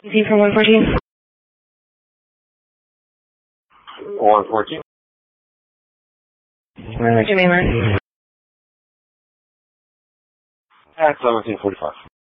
Easy for 114. 114. What's your mainline? At 1745.